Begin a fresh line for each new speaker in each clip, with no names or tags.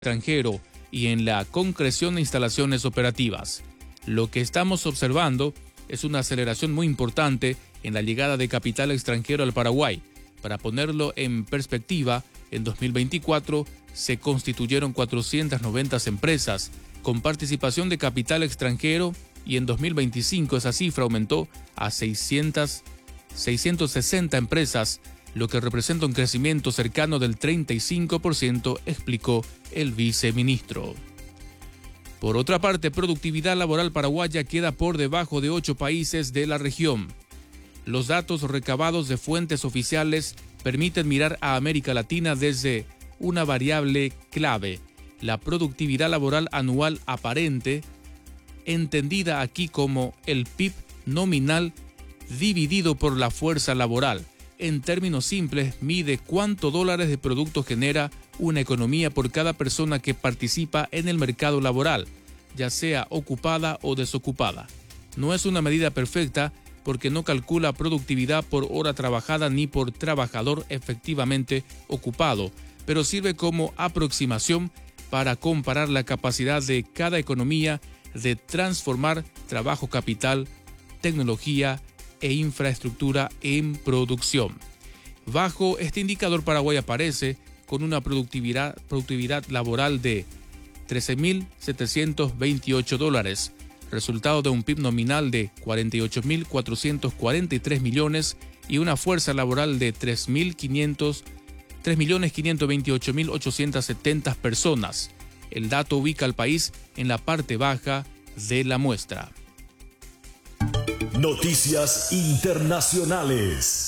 extranjero y en la concreción de instalaciones operativas. Lo que estamos observando es una aceleración muy importante en la llegada de capital extranjero al Paraguay. Para ponerlo en perspectiva, en 2024 se constituyeron 490 empresas con participación de capital extranjero y en 2025 esa cifra aumentó a 660 empresas, lo que representa un crecimiento cercano del 35%, explicó el viceministro. Por otra parte, productividad laboral paraguaya queda por debajo de 8 países de la región. Los datos recabados de fuentes oficiales permiten mirar a América Latina desde una variable clave, la productividad laboral anual aparente, entendida aquí como el PIB nominal dividido por la fuerza laboral. En términos simples, mide cuánto dólares de producto genera una economía por cada persona que participa en el mercado laboral, ya sea ocupada o desocupada. No es una medida perfecta porque no calcula productividad por hora trabajada ni por trabajador efectivamente ocupado, pero sirve como aproximación para comparar la capacidad de cada economía de transformar trabajo, capital, tecnología e infraestructura en producción. Bajo este indicador, Paraguay aparece con una productividad laboral de $13.728, resultado de un PIB nominal de 48.443 millones y una fuerza laboral de 3.528.870 personas. El dato ubica al país en la parte baja de la muestra.
Noticias internacionales.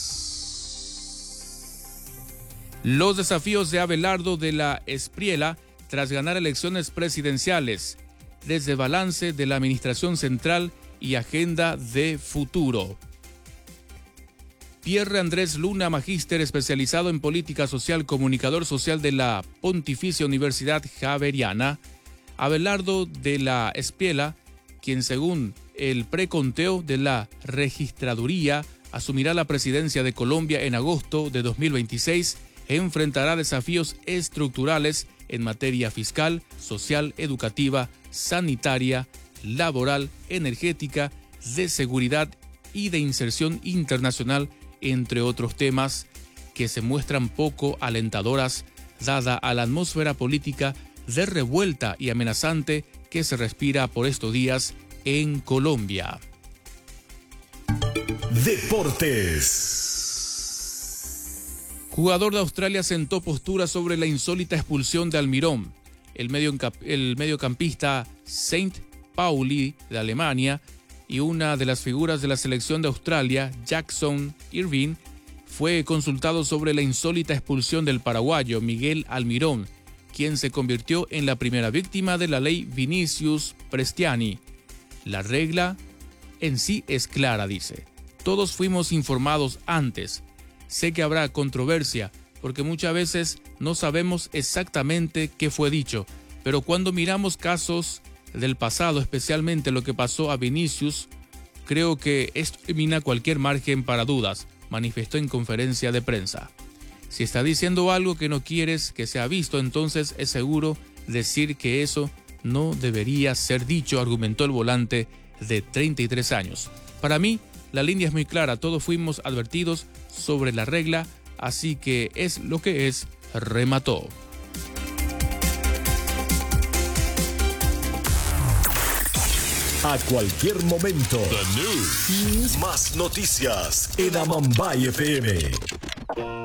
Los desafíos de Abelardo de la Espriella tras ganar elecciones presidenciales, desde balance de la administración central y agenda de futuro. Pierre Andrés Luna, magíster especializado en política social, comunicador social de la Pontificia Universidad Javeriana. Abelardo de la Espriella, quien según el preconteo de la registraduría asumirá la presidencia de Colombia en agosto de 2026, enfrentará desafíos estructurales en materia fiscal, social, educativa, sanitaria, laboral, energética, de seguridad y de inserción internacional, entre otros temas que se muestran poco alentadoras dada a la atmósfera política de revuelta y amenazante que se respira por estos días en Colombia.
Deportes.
Jugador de Australia sentó postura sobre la insólita expulsión de Almirón. El mediocampista Saint Pauli de Alemania y una de las figuras de la selección de Australia, Jackson Irvine, fue consultado sobre la insólita expulsión del paraguayo Miguel Almirón, quien se convirtió en la primera víctima de la ley Vinicius Prestiani. La regla en sí es clara, dice. Todos fuimos informados antes. Sé que habrá controversia, porque muchas veces no sabemos exactamente qué fue dicho, pero cuando miramos casos del pasado, especialmente lo que pasó a Vinicius, creo que esto elimina cualquier margen para dudas, manifestó en conferencia de prensa. Si está diciendo algo que no quieres que sea visto, entonces es seguro decir que eso no debería ser dicho, argumentó el volante de 33 años. Para mí, la línea es muy clara, todos fuimos advertidos sobre la regla, así que es lo que es, remató.
A cualquier momento, The News. Más noticias en Amambay FM.